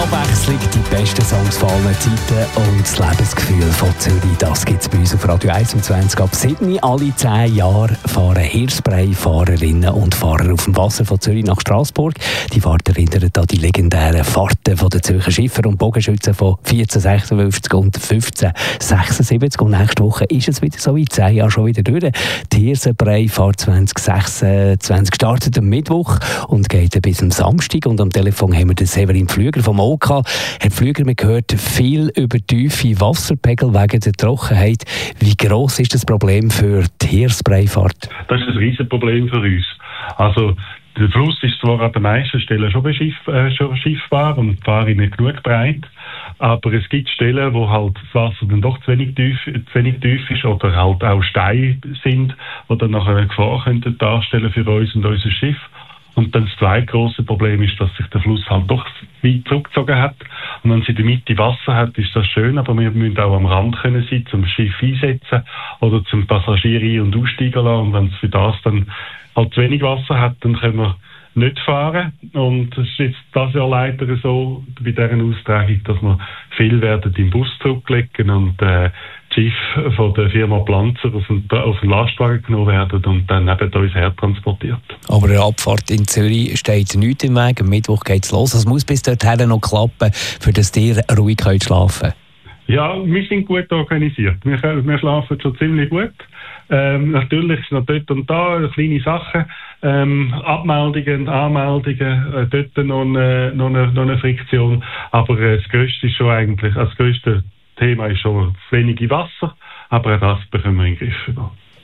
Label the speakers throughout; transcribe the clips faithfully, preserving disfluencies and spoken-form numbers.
Speaker 1: Abwechslung, die besten Songs von allen Zeiten und das Lebensgefühl von Zürich, das gibt es bei uns auf Radio einundzwanzig ab sieben. Alle zehn Jahre fahren Hairspray-Fahrerinnen und Fahrer auf dem Wasser von Zürich nach Straßburg. Die Fahrt erinnert an die legendären Fahrten von den Zürcher Schiffer und Bogenschützen von vierzehnhundertsechsundfünfzig und fünfzehnhundertsechsundsiebzig. Und nächste Woche ist es wieder so, in zehn Jahren schon wieder durch. Die Hairspray-Fahrt zwanzig sechsundzwanzig startet am Mittwoch und geht bis am Samstag. Und am Telefon haben wir den Severin Pflüger vom O K. Herr Pflüger, man hört viel über tiefe Wasserpegel wegen der Trockenheit. Wie gross ist das Problem für die Hairspray-Fahrt?
Speaker 2: Das ist ein Riesenproblem für uns. Also, der Fluss ist zwar an den meisten Stellen schon, beschiff, äh, schon schiffbar und die Fahre nicht genug breit, aber es gibt Stellen, wo halt das Wasser dann doch zu wenig tief, zu wenig tief ist oder halt auch Steine sind, die dann nachher eine Gefahr könnten darstellen für uns und unser Schiff. Und dann das zweite grosse Problem ist, dass sich der Fluss halt doch weit zurückgezogen hat. Und wenn sie in der Mitte Wasser hat, ist das schön, aber wir müssen auch am Rand können sein, zum Schiff einsetzen oder zum Passagier ein- und aussteigen lassen. Und wenn es für das dann halt zu wenig Wasser hat, dann können wir nicht fahren. Und es ist jetzt das Jahr leider so bei dieser Austragung, dass wir viel werden im Bus zurücklegen und äh, die Schiffe von der Firma Planzer auf den, auf den Lastwagen genommen werden und dann neben uns her transportiert.
Speaker 1: Aber eine Abfahrt in Zürich steht nichts im Weg. Am Mittwoch geht es los. Es muss bis dorthin noch klappen, für das ihr ruhig könnt schlafen.
Speaker 2: Ja, wir sind gut organisiert. Wir, wir schlafen schon ziemlich gut. Ähm, natürlich sind noch dort und da kleine Sachen, ähm, Abmeldungen, Anmeldungen, äh, dort noch eine, noch, eine, noch eine Friktion. Aber äh, das Größte ist schon eigentlich, also das größte Thema ist schon das wenige Wasser, aber das bekommen wir in den Griff.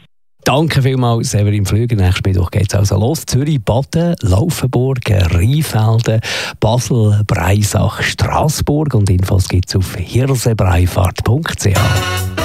Speaker 1: Danke vielmals, Severin Pflüger. Nächstes Mittwoch geht es also los. Zürich, Baden, Laufenburg, Rheinfelden, Basel, Breisach, Straßburg und Infos gibt es auf hirsebreifahrt punkt c h.